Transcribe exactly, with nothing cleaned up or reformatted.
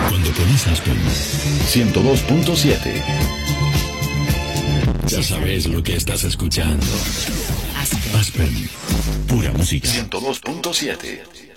Cuando pones Aspen ciento dos punto siete, ya sabes lo que estás escuchando. Aspen, pura música. ciento dos punto siete.